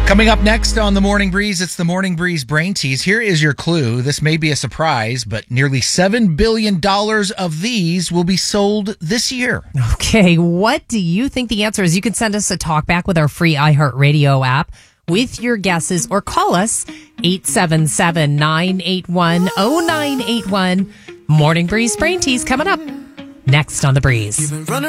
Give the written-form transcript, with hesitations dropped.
Coming up next on the Morning Breeze, it's the Morning Breeze Brain Tease. Here is your clue. This may be a surprise, but nearly $7 billion of these will be sold this year. Okay, what do you think the answer is? You can send us a talk back with our free iHeartRadio app with your guesses or call us 877-981-0981. Morning Breeze Brain Tease coming up next on The Breeze.